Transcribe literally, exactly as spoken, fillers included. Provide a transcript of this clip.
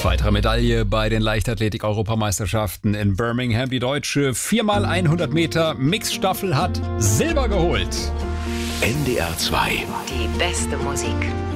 Weitere Medaille bei den Leichtathletik-Europameisterschaften in Birmingham. Die deutsche vier mal hundert Meter Mixstaffel hat Silber geholt. N D R zwei. Die beste Musik.